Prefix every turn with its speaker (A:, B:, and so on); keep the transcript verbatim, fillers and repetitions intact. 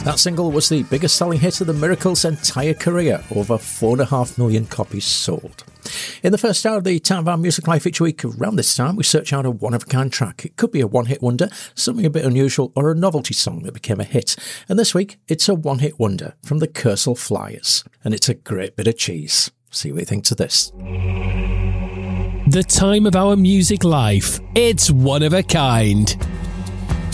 A: That single was the biggest selling hit of the Miracles' entire career, over four and a half million copies sold. In the first hour of the Time of Our Music Life each week, around this time, we search out a one-of-a-kind track. It could be a one-hit wonder, something a bit unusual, or a novelty song that became a hit. And this week, it's a one-hit wonder from the Kersal Flyers. And it's a great bit of cheese. See what you think to this.
B: The Time of Our Music Life. It's one of a kind.